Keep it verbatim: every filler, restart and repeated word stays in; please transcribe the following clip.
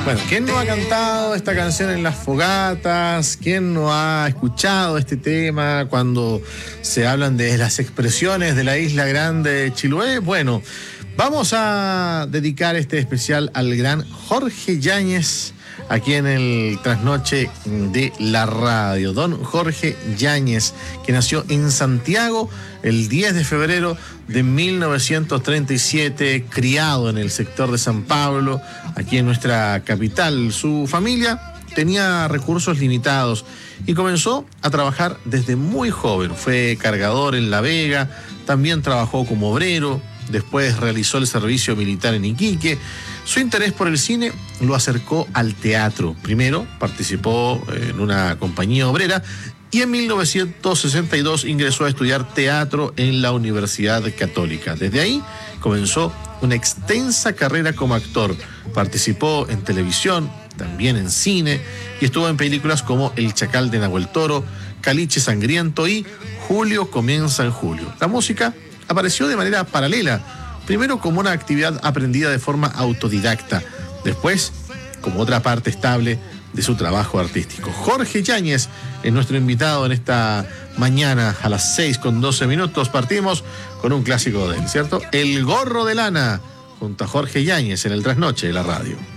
Bueno, ¿quién no ha cantado esta canción en las fogatas? ¿Quién no ha escuchado este tema cuando se hablan de las expresiones de la isla grande de Chiloé? Bueno, vamos a dedicar este especial al gran Jorge Yáñez, aquí en el Trasnoche de la Radio. Don Jorge Yáñez, que nació en Santiago el diez de febrero de mil novecientos treinta y siete, criado en el sector de San Pablo, aquí en nuestra capital. Su familia tenía recursos limitados y comenzó a trabajar desde muy joven. Fue cargador en La Vega, también trabajó como obrero, después realizó el servicio militar en Iquique. Su interés por el cine lo acercó al teatro. Primero participó en una compañía obrera y en mil novecientos sesenta y dos ingresó a estudiar teatro en la Universidad Católica. Desde ahí comenzó una extensa carrera como actor. Participó en televisión, también en cine, y estuvo en películas como El Chacal de Nahuel Toro, Caliche Sangriento y Julio comienza en julio. La música apareció de manera paralela, primero como una actividad aprendida de forma autodidacta, después como otra parte estable de su trabajo artístico. Jorge Yáñez es nuestro invitado en esta mañana a las seis con doce minutos. Partimos con un clásico de él, ¿cierto? El gorro de lana, junto a Jorge Yáñez en el Trasnoche de la Radio.